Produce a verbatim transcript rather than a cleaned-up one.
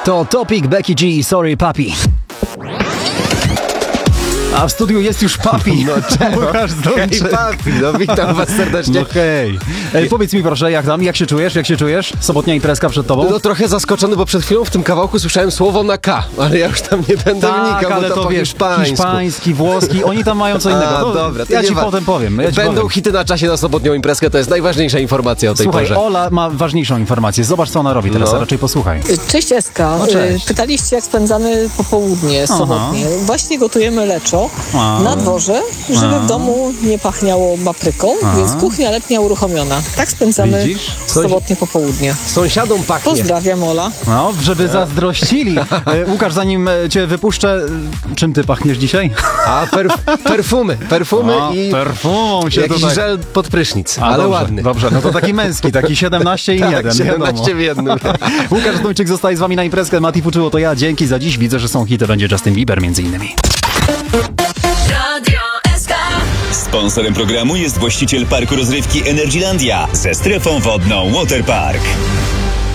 To Topic, Becky G, Sorry Papi. A w studiu jest już Papi. No czemu? Hej Papi, no witam was serdecznie. No hej. Ej, powiedz mi proszę, jak tam, jak się czujesz, jak się czujesz? Sobotnia imprezka przed tobą? No trochę zaskoczony, bo przed chwilą w tym kawałku słyszałem słowo na K, ale ja już tam nie będę tak, wnikał, ale bo to, to po wiesz, hiszpańsku. hiszpański, włoski, oni tam mają co innego. A, no, dobra, to ja nie ci wa- potem powiem. Ja ci Będą powiem. hity na czasie na sobotnią imprezkę, to jest najważniejsza informacja o tej Słuchaj, porze. Ola ma ważniejszą informację. Zobacz, co ona robi teraz, No. a raczej posłuchaj. Cześć Eska. No, cześć. Pytaliście, jak spędzamy popołudnie Aha. sobotnie. Właśnie gotujemy leczo A. na dworze, żeby A. w domu nie pachniało papryką, A. więc kuchnia letnia uruchomiona. Tak spędzamy Widzisz? Coś- sobotnie popołudnie. Sąsiadom pachnie. Pozdrawiam, Ola. No, żeby zazdrościli. E, Łukasz, zanim e, cię wypuszczę, e, czym ty pachniesz dzisiaj? A perf- perfum, perfumy O, i perfumą się jakiś tutaj... żel pod prysznic, A, ale dobrze, ładny. Dobrze, no to taki męski, taki siedemnaście i Tak, jeden, siedemnaście w jednym. Łukasz Dujczyk zostaje z wami na imprezkę. Mati Fuczyło to ja. Dzięki za dziś. Widzę, że są hity. Będzie Justin Bieber między innymi. Radio S K. Sponsorem programu jest właściciel parku rozrywki Energylandia ze strefą wodną Waterpark.